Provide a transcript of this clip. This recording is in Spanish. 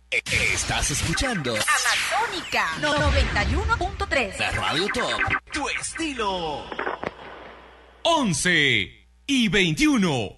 Estás escuchando Amazónica 91.3. la Radio Top. Tu estilo. 11 y 21.